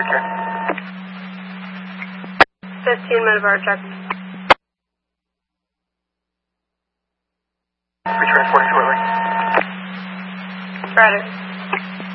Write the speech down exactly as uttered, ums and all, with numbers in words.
Roger, check. fifteen minute bar check. Be transporting shortly. Roger.